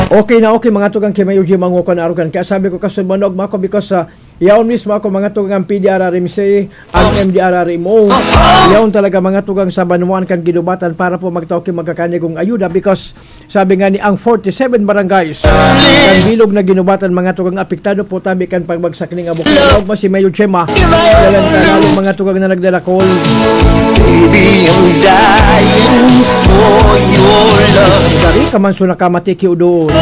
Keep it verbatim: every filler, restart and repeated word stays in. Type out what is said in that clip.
Okay na okay mga tugang kay Mayo Jim mangukan arugan. Kaya sabi ko kasumanog mo ako because uh, yaon mismo ako mga tugang P D R R M C ang M D R R M O. Yaon talaga mga tugang sa banuan kan gidubatan para po magtawki magkakanyagong ayuda because sabi nga ni ang forty-seven barangays kan bilog na ginubatan mga tugang apektado po tabi kan pagbagsak ning abok. Huwag mo si Mayo Jim dalan kanalong mga tugang na nagdala call. Baby, I'm dying for your love. Dari kaman suna kamatiki doon.